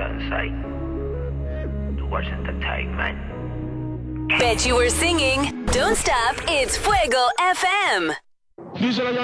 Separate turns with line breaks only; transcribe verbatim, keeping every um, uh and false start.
Kansai. Towards entertainment.
Bet you were singing. Don't stop. It's Fuego F M.
Díselo,